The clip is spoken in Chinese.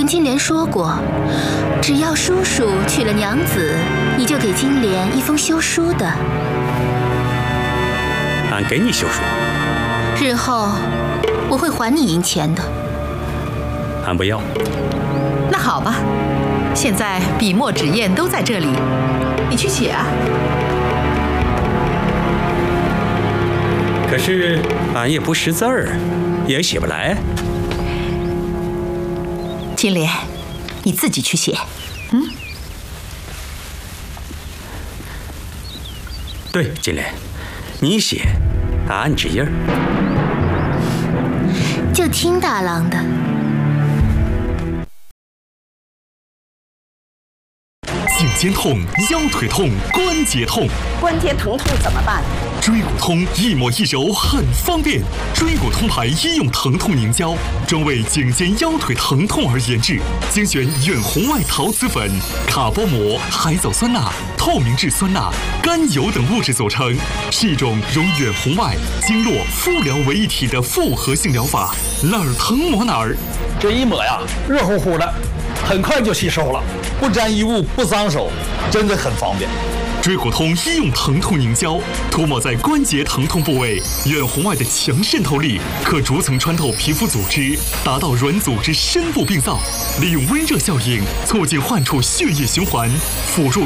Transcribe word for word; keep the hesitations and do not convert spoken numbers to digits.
金莲说过，只要叔叔娶了娘子，你就给金莲一封休书的。 俺给你休书， 日后我会还你银钱的。 俺不要。 那好吧，现在笔墨纸砚都在这里，你去写啊。 可是俺也不识字儿，也写不来。 金莲，你自己去写。嗯。 对，金莲，你写，俺按指印儿。 就听大郎的。 颈肩痛、腰腿痛、关节痛， 关节疼痛怎么办？ 椎骨通一抹一揉很方便，椎骨通牌医用疼痛凝胶，专为颈肩腰腿疼痛而研制，精选远红外陶瓷粉、卡包膜、海藻酸钠、透明质酸钠、甘油等物质组成，是一种融远红外、经络、敷疗为一体的复合性疗法，哪儿疼抹哪儿。 这一抹呀，热乎乎的，很快就吸收了，不沾衣物，不脏手，真的很方便。 椎骨通医用疼痛凝胶，涂抹在关节疼痛部位，远红外的强渗透力可逐层穿透皮肤组织，达到软组织深部病灶，利用温热效应促进患处血液循环，辅助